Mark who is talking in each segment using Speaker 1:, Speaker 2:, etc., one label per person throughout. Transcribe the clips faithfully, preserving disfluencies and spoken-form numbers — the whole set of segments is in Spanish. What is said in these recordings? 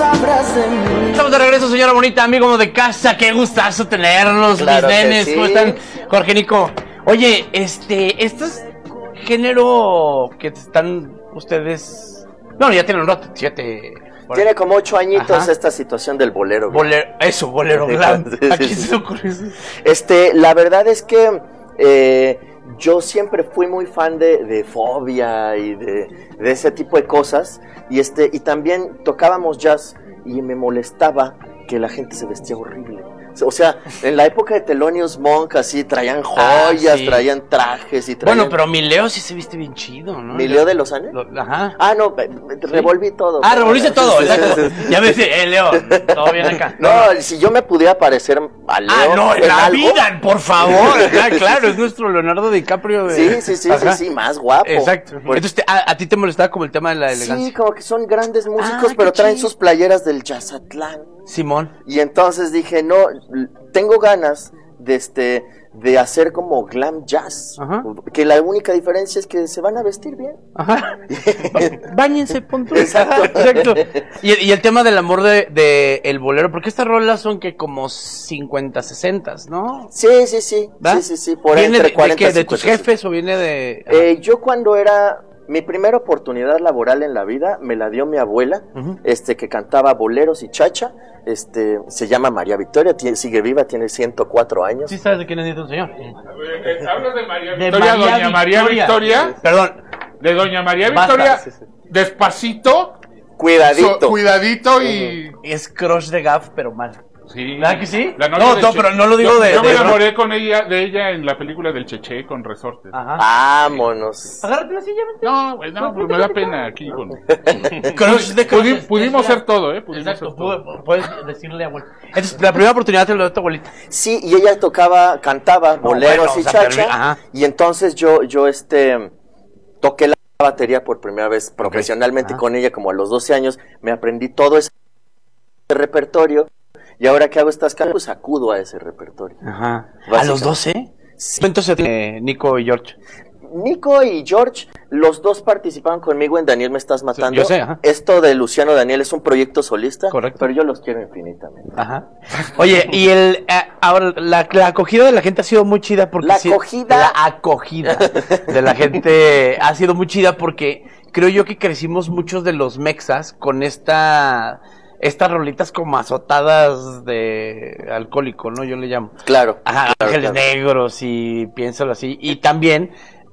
Speaker 1: sabrás de mí.
Speaker 2: Estamos de regreso, señora bonita, amigo de casa. Qué gustazo tenerlos,
Speaker 3: Claro
Speaker 2: mis
Speaker 3: que
Speaker 2: nenes.
Speaker 3: sí.
Speaker 2: ¿Cómo están, Jorge, Nico? Oye, este, este es género que están ustedes... No, ya tienen un rato, siete...
Speaker 3: Tiene como ocho añitos.
Speaker 2: Ajá.
Speaker 3: Esta situación del bolero.
Speaker 2: Bolero, eso, bolero glam.
Speaker 3: Sí,
Speaker 2: ¿A quién
Speaker 3: sí,
Speaker 2: se
Speaker 3: sí.
Speaker 2: le ocurrió eso?
Speaker 3: Este, la verdad es que eh, yo siempre fui muy fan de, de Fobia y de, de ese tipo de cosas. Y este, y también tocábamos jazz y me molestaba que la gente se vestía horrible. O sea, en la época de Thelonious Monk así traían joyas,
Speaker 2: Ah, sí.
Speaker 3: traían trajes y traían...
Speaker 2: Bueno, pero mi Leo sí se viste bien chido, ¿no?
Speaker 3: ¿Mi Leo de los Andes?
Speaker 2: Lo- ajá.
Speaker 3: Ah, no, eh, revolví todo.
Speaker 2: Ah, revolviste todo,
Speaker 3: Sí, sí,
Speaker 2: exacto.
Speaker 3: sí.
Speaker 2: Ya ves, eh, Leo, todo bien acá.
Speaker 3: No, si yo me pudiera parecer a Leo
Speaker 2: Ah, no, en
Speaker 3: en
Speaker 2: la
Speaker 3: algo,
Speaker 2: vida, por favor. Ah, claro, es nuestro Leonardo DiCaprio. De...
Speaker 3: Sí, sí, sí, sí,
Speaker 2: Ajá.
Speaker 3: sí, más guapo.
Speaker 2: Exacto.
Speaker 3: Por-
Speaker 2: Entonces, te- a, a ti te molestaba como el tema de la elegancia.
Speaker 3: Sí, como que son grandes músicos,
Speaker 2: Ah,
Speaker 3: pero
Speaker 2: qué
Speaker 3: traen
Speaker 2: chido.
Speaker 3: sus playeras del Jazzatlán.
Speaker 2: Simón.
Speaker 3: Y entonces dije, no, l- tengo ganas de este de hacer como glam jazz.
Speaker 2: Ajá.
Speaker 3: Que la única diferencia es que se van a vestir bien.
Speaker 2: Ajá. Báñense, punto.
Speaker 3: Exacto.
Speaker 2: Exacto. Y, y el tema del amor de, de el bolero, porque estas rolas son que como cincuenta, sesenta, ¿no?
Speaker 3: Sí, sí, sí.
Speaker 2: ¿Va?
Speaker 3: Sí, sí, sí. Por
Speaker 2: ¿Viene
Speaker 3: entre
Speaker 2: de,
Speaker 3: cuarenta
Speaker 2: de,
Speaker 3: y
Speaker 2: qué? ¿De tus
Speaker 3: cincuenta.
Speaker 2: jefes o viene de...?
Speaker 3: Eh, yo cuando era mi primera oportunidad laboral en la vida me la dio mi abuela,
Speaker 2: Ujú.
Speaker 3: este que cantaba boleros y chacha, este se llama María Victoria, tiene- sigue viva, tiene ciento cuatro años.
Speaker 2: ¿Sí sabes de quién es el señor?
Speaker 4: Eh, ¿Hablas de María
Speaker 2: De
Speaker 4: Victoria,
Speaker 2: María
Speaker 4: doña María Victoria?
Speaker 2: Perdón.
Speaker 4: De doña María
Speaker 2: Basta.
Speaker 4: Victoria,
Speaker 2: Sí, sí.
Speaker 4: despacito,
Speaker 3: Cuidadito.
Speaker 4: so- cuidadito y...
Speaker 2: Es crush de Gaff, pero mal.
Speaker 4: Sí.
Speaker 2: ¿Verdad que sí?
Speaker 4: La noche
Speaker 2: No,
Speaker 4: del
Speaker 2: no,
Speaker 4: Che-
Speaker 2: pero no lo digo
Speaker 4: yo,
Speaker 2: de-
Speaker 4: Yo me
Speaker 2: de-
Speaker 4: enamoré con ella, de ella en la película del Cheche con Resortes.
Speaker 2: Ajá.
Speaker 3: Vámonos.
Speaker 2: Agárrate la silla, vente.
Speaker 4: No, güey, no, pues me da pena aquí con...
Speaker 2: Crush de
Speaker 4: Pudi-
Speaker 2: crushes.
Speaker 4: pudimos
Speaker 2: Es la-
Speaker 4: ser todo, ¿eh? Pudimos
Speaker 2: Exacto,
Speaker 4: ser todo.
Speaker 2: pu- puedes decirle a abuela. Entonces, la primera oportunidad te lo dio tu abuelita.
Speaker 3: Sí, y ella tocaba, cantaba boleros
Speaker 2: bueno,
Speaker 3: y
Speaker 2: o sea,
Speaker 3: chacha,
Speaker 2: pero- ajá.
Speaker 3: y entonces yo yo este toqué la batería por primera vez profesionalmente
Speaker 2: Ajá.
Speaker 3: con ella como a los doce años, me aprendí todo ese repertorio. Y ahora que hago estas canciones, pues acudo a ese repertorio.
Speaker 2: Ajá. ¿A
Speaker 3: Básicamente.
Speaker 2: los doce?
Speaker 3: Sí.
Speaker 2: Entonces, eh, Nico y George.
Speaker 3: Nico y George, los dos participaron conmigo en Daniel Me Estás Matando.
Speaker 2: yo sé, ajá.
Speaker 3: Esto de Luciano Daniel es un proyecto solista,
Speaker 2: Correcto.
Speaker 3: pero yo los quiero infinitamente.
Speaker 2: Ajá. Oye, y el eh, ahora la, la acogida de la gente ha sido muy chida porque
Speaker 3: La
Speaker 2: sí-
Speaker 3: acogida.
Speaker 2: la acogida de la gente ha sido muy chida porque creo yo que crecimos muchos de los mexas con esta estas rolitas como azotadas de alcohólico, ¿no? Yo le llamo.
Speaker 3: Claro.
Speaker 2: Ajá,
Speaker 3: claro,
Speaker 2: Ángeles
Speaker 3: claro.
Speaker 2: Negros y piénsalo así. Y también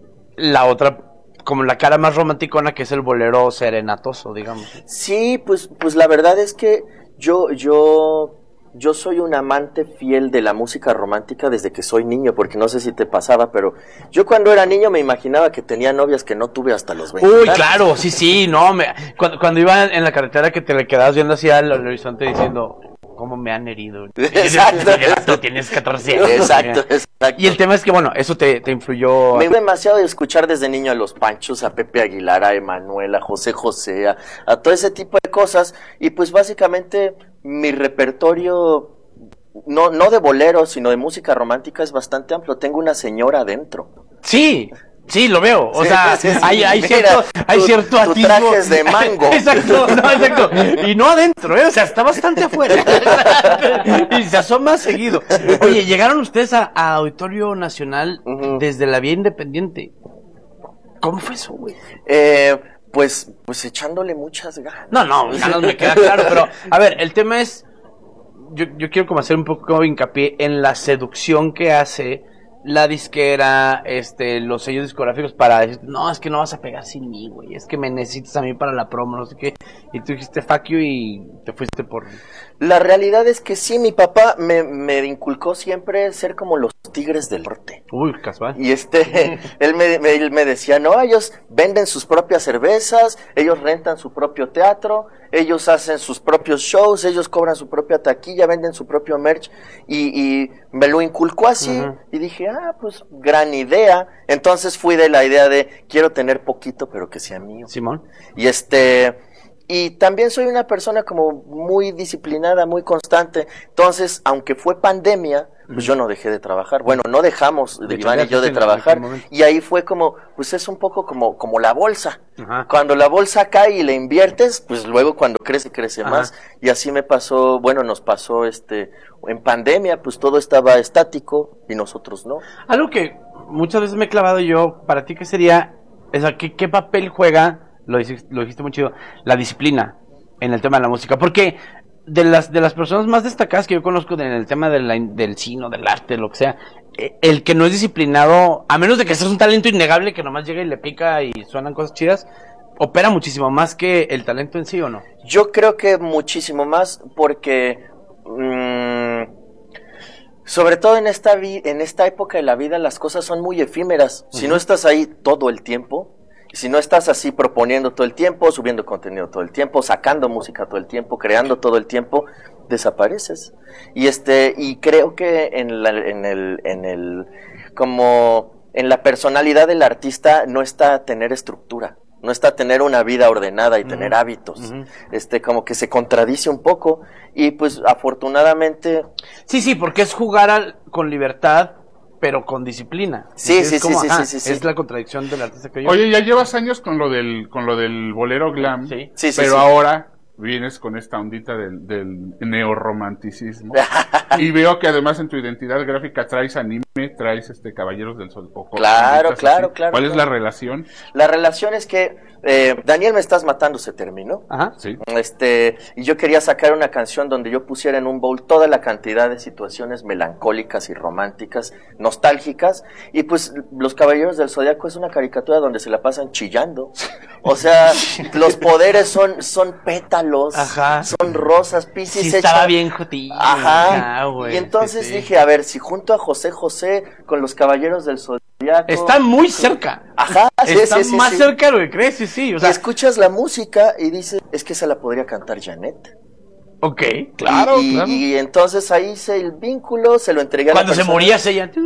Speaker 2: la otra, como la cara más romanticona, que es el bolero serenatoso, digamos.
Speaker 3: Sí, pues, pues la verdad es que yo, yo, yo soy un amante fiel de la música romántica desde que soy niño, porque no sé si te pasaba, pero yo cuando era niño me imaginaba que tenía novias que no tuve hasta los veinte.
Speaker 2: Uy, claro, sí, sí, no, me, cuando, cuando iba en la carretera que te le quedabas viendo así al, al horizonte diciendo, ¿cómo me han herido?
Speaker 3: Exacto.
Speaker 2: Exacto, tienes catorce años.
Speaker 3: Exacto, exacto.
Speaker 2: Y el tema es que, bueno, eso te, te influyó.
Speaker 3: Me gusta demasiado de escuchar desde niño a los Panchos, a Pepe Aguilar, a Emanuel, a José José, a, a todo ese tipo de cosas. Y pues básicamente mi repertorio, no, no de boleros, sino de música romántica es bastante amplio. Tengo una señora adentro.
Speaker 2: Sí, sí, lo veo. O
Speaker 3: Sí,
Speaker 2: sea,
Speaker 3: sí, sí.
Speaker 2: hay, hay
Speaker 3: Mira,
Speaker 2: cierto, hay
Speaker 3: tu-
Speaker 2: cierto
Speaker 3: tu
Speaker 2: atisbo.
Speaker 3: traje es de mango.
Speaker 2: Exacto, no, exacto. Y no adentro, ¿eh? O sea, está bastante afuera. Y se asoma seguido. Oye, llegaron ustedes a, a Auditorio Nacional
Speaker 3: Ujú.
Speaker 2: desde la vía independiente. ¿Cómo fue eso, güey?
Speaker 3: Eh, pues, pues echándole muchas ganas.
Speaker 2: No, no, ganas me queda claro, pero a ver, el tema es, yo, yo quiero como hacer un poco hincapié en la seducción que hace la disquera, este, los sellos discográficos para decir, no, es que no vas a pegar sin mí, güey, es que me necesitas a mí para la promo, no sé qué, y tú dijiste fuck you y te fuiste por...
Speaker 3: La realidad es que sí, mi papá me, me inculcó siempre ser como los tigres del norte.
Speaker 2: Uy, casual.
Speaker 3: Y este, él me, me- él me decía, no, ellos venden sus propias cervezas, ellos rentan su propio teatro, ellos hacen sus propios shows, ellos cobran su propia taquilla, venden su propio merch, y, y me lo inculcó así,
Speaker 2: Ujú.
Speaker 3: y dije, ah, pues, gran idea. Entonces fui de la idea de, quiero tener poquito, pero que sea mío.
Speaker 2: Simón.
Speaker 3: Y este, y también soy una persona como muy disciplinada, muy constante. Entonces, aunque fue pandemia, pues yo no dejé de trabajar. Bueno, no dejamos,
Speaker 2: De
Speaker 3: Iván y yo, de
Speaker 2: en
Speaker 3: trabajar.
Speaker 2: aquel momento.
Speaker 3: Y ahí fue como, pues es un poco como, como la bolsa.
Speaker 2: Ajá.
Speaker 3: Cuando la bolsa cae y le inviertes, pues luego cuando crece, crece
Speaker 2: Ajá.
Speaker 3: más. Y así me pasó, bueno, nos pasó este, en pandemia, pues todo estaba estático y nosotros no.
Speaker 2: Algo que muchas veces me he clavado yo, para ti, ¿qué sería? O sea, ¿qué, qué papel juega, lo dijiste, lo dijiste muy chido, la disciplina en el tema de la música? Porque de las de las personas más destacadas que yo conozco en el tema de la, del cine, del arte, lo que sea, eh, el que no es disciplinado, a menos de que seas un talento innegable que nomás llega y le pica y suenan cosas chidas, opera muchísimo más que el talento en sí, ¿o no?
Speaker 3: Yo creo que muchísimo más porque, mmm, sobre todo en esta, vi- en esta época de la vida, las cosas son muy efímeras. Si no estás ahí todo el tiempo, si no estás así proponiendo todo el tiempo, subiendo contenido todo el tiempo, sacando música todo el tiempo, creando todo el tiempo, desapareces. Y este, y creo que en la, en el, en el, como en la personalidad del artista no está tener estructura. No está tener una vida ordenada y tener
Speaker 2: Ujú.
Speaker 3: hábitos.
Speaker 2: Ujú.
Speaker 3: Este, como que se contradice un poco. Y pues afortunadamente,
Speaker 2: Sí, sí, porque es jugar al- con libertad, pero con disciplina.
Speaker 3: Sí,
Speaker 2: Es
Speaker 3: sí,
Speaker 2: como,
Speaker 3: sí, sí,
Speaker 2: ajá,
Speaker 3: sí, sí,
Speaker 2: es
Speaker 3: sí.
Speaker 2: la contradicción del artista que yo.
Speaker 4: Oye, ya llevas años con lo del, con lo del bolero glam,
Speaker 2: Sí.
Speaker 3: Sí, sí,
Speaker 4: pero
Speaker 3: sí.
Speaker 4: ahora vienes con esta ondita del, del neorromanticismo. Y veo que además en tu identidad gráfica traes anime, traes este Caballeros del Sol. o-
Speaker 3: Claro,
Speaker 4: onditas
Speaker 3: claro,
Speaker 4: así.
Speaker 3: claro,
Speaker 4: ¿Cuál es
Speaker 3: claro.
Speaker 4: la relación?
Speaker 3: la relación es que eh, Daniel me estás matando se terminó.
Speaker 2: Ajá.
Speaker 4: Sí.
Speaker 3: Este, y yo quería sacar una canción donde yo pusiera en un bowl toda la cantidad de situaciones melancólicas y románticas, nostálgicas, y pues Los Caballeros del Zodiaco es una caricatura donde se la pasan chillando. O sea, los poderes son, son pétalos,
Speaker 2: Ajá.
Speaker 3: son rosas, Piscis
Speaker 2: Sí, estaba
Speaker 3: hecha-
Speaker 2: bien jotillo.
Speaker 3: Ajá.
Speaker 2: Ajá, güey,
Speaker 3: y entonces
Speaker 2: sí, sí.
Speaker 3: dije, a ver, si junto a José José con Los Caballeros del Zodiaco.
Speaker 2: Está muy cerca.
Speaker 3: Ajá, sí,
Speaker 2: Está
Speaker 3: sí, sí,
Speaker 2: más
Speaker 3: sí.
Speaker 2: cerca de lo que crees, sí, sí. O
Speaker 3: Y
Speaker 2: sea,
Speaker 3: escuchas la música y dices, es que esa la podría cantar Janet.
Speaker 2: ok.
Speaker 4: Claro,
Speaker 3: y, y-
Speaker 4: claro.
Speaker 3: y entonces ahí hice el vínculo, se lo entregué a la
Speaker 2: Cuando se
Speaker 3: persona.
Speaker 2: moría, se ella.
Speaker 3: Sí,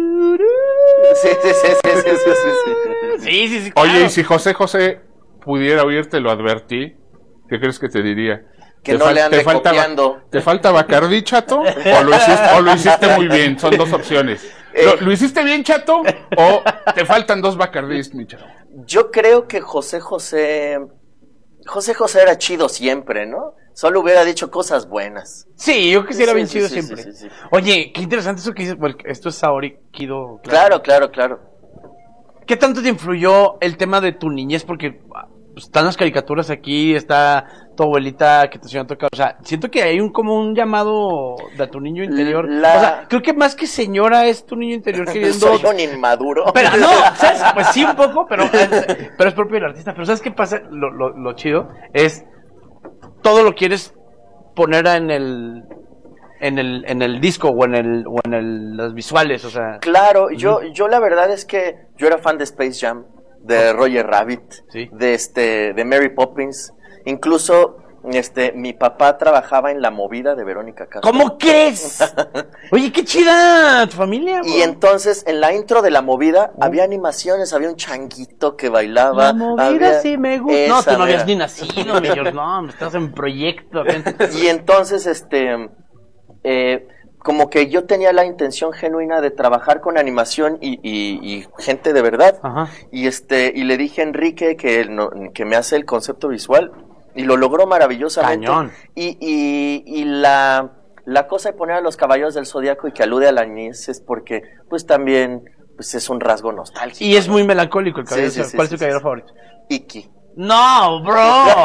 Speaker 3: sí, sí, sí, sí, sí, sí, sí.
Speaker 2: Sí, sí, sí.
Speaker 4: Oye,
Speaker 2: claro.
Speaker 4: y si José José pudiera oírte, lo advertí, ¿qué crees que te diría?
Speaker 3: Que
Speaker 4: ¿Te
Speaker 3: no
Speaker 4: fal-
Speaker 3: le ande
Speaker 4: te falta ba-
Speaker 3: copiando.
Speaker 4: ¿Te falta Bacardí, chato? ¿O lo, hiciste, o lo hiciste muy bien? Son dos opciones. ¿Lo,
Speaker 3: Eh.
Speaker 4: lo hiciste bien, chato? ¿O te faltan dos Bacardís, mi chavo?
Speaker 3: Yo creo que José José, José José era chido siempre, ¿no? Solo hubiera dicho cosas buenas.
Speaker 2: Sí, yo quisiera
Speaker 3: Sí,
Speaker 2: bien
Speaker 3: sí,
Speaker 2: chido
Speaker 3: sí,
Speaker 2: siempre.
Speaker 3: sí, sí, sí.
Speaker 2: Oye, qué interesante eso que dices, porque esto es Saori Kido.
Speaker 3: Claro, claro, claro.
Speaker 2: ¿Qué tanto te influyó el tema de tu niñez? Porque ah, pues, están las caricaturas aquí, está tu abuelita que te enseñó a tocar. O sea, siento que hay un como un llamado de tu niño interior.
Speaker 3: La-
Speaker 2: O sea, creo que más que señora es tu niño interior queriendo...
Speaker 3: Soy un inmaduro.
Speaker 2: Pero no, ¿sabes? Pues sí un poco, pero es, pero es propio del artista. Pero ¿sabes qué pasa? Lo, lo, lo chido es todo lo quieres poner en el en el en el disco o en el o en el, las visuales, o sea,
Speaker 3: Claro, yo, yo la verdad es que yo era fan de Space Jam, de Roger Rabbit,
Speaker 2: Sí.
Speaker 3: de este, de Mary Poppins, incluso este, mi papá trabajaba en La Movida de Verónica Castro.
Speaker 2: ¿cómo crees? Oye, qué chida tu familia.
Speaker 3: Y
Speaker 2: güey.
Speaker 3: entonces en la intro de La Movida había animaciones, había un changuito que bailaba.
Speaker 2: La movida
Speaker 3: había-
Speaker 2: sí me gusta.
Speaker 3: Esa
Speaker 2: No, tú no habías
Speaker 3: mera.
Speaker 2: ni nacido, mi Dios, no, estás en proyecto.
Speaker 3: Y entonces, este, eh, como que yo tenía la intención genuina de trabajar con animación y, y- y gente de verdad.
Speaker 2: Ajá.
Speaker 3: Y este, y le dije a Enrique que, él no- que me hace el concepto visual y lo logró maravillosamente.
Speaker 2: Cañón.
Speaker 3: Y, y, y la, la cosa de poner a los Caballeros del Zodiaco y que alude a la niñez es porque, pues también, pues es un rasgo nostálgico.
Speaker 2: Y es
Speaker 3: ¿no?
Speaker 2: muy melancólico el
Speaker 3: Sí,
Speaker 2: cabello.
Speaker 3: sí, sí,
Speaker 2: ¿Cuál es
Speaker 3: sí,
Speaker 2: tu cabello
Speaker 3: sí.
Speaker 2: favorito?
Speaker 3: Iki.
Speaker 2: No, bro.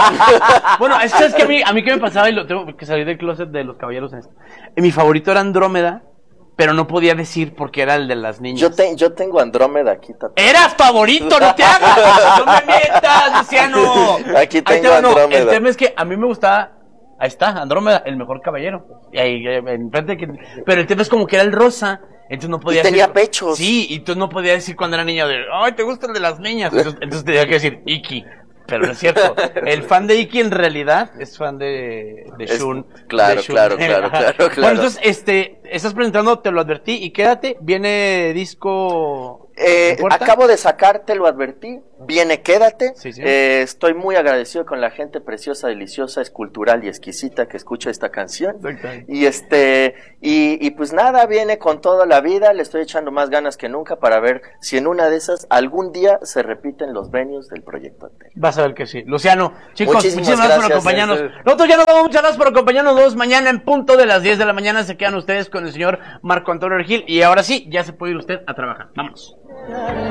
Speaker 2: Bueno, es que, es que a mí, a mí qué me pasaba y lo tengo que salir del closet de los caballeros en esto. Mi favorito era Andrómeda, pero no podía decir porque era el de las niñas.
Speaker 3: Yo, te, yo tengo Andrómeda aquí tatuado.
Speaker 2: ¡Era favorito! ¡No te hagas! ¡No me mientas, Luciano!
Speaker 3: Aquí
Speaker 2: Ahí
Speaker 3: tengo
Speaker 2: te va, no,
Speaker 3: Andrómeda.
Speaker 2: el tema es que a mí me gustaba... Ahí está, Andrómeda, el mejor caballero. Y ahí, eh, enfrente de que... Pero el tema es como que era el rosa, entonces no podía
Speaker 3: Y tenía
Speaker 2: decir...
Speaker 3: pechos.
Speaker 2: Sí, y tú no podías decir cuando era niño de... ¡Ay, te gusta el de las niñas! Entonces, entonces tenía que decir Iki. Pero no es cierto. El fan de Iki en realidad es fan de, de
Speaker 3: Es-
Speaker 2: Shun.
Speaker 3: claro,
Speaker 2: de Shun.
Speaker 3: claro, claro,
Speaker 2: Ajá.
Speaker 3: claro, claro.
Speaker 2: Bueno, entonces, este, estás presentando, te lo advertí, y quédate, viene disco...
Speaker 3: Eh, acabo de sacar, te lo advertí, viene Quédate.
Speaker 2: Sí, sí.
Speaker 3: Eh, estoy muy agradecido con la gente preciosa, deliciosa, escultural y exquisita que escucha esta canción.
Speaker 2: Exacto.
Speaker 3: Y este y, y pues nada, viene con toda la vida, le estoy echando más ganas que nunca para ver si en una de esas algún día se repiten los venues del proyecto anterior.
Speaker 2: Vas a ver que sí. Luciano, chicos,
Speaker 3: muchísimas,
Speaker 2: muchísimas gracias por acompañarnos. Nosotros ya nos vamos, muchas gracias por acompañarnos dos. Mañana en punto de las diez de la mañana se quedan ustedes con el señor Marco Antonio Regil. Y ahora sí, ya se puede ir usted a trabajar. Vámonos.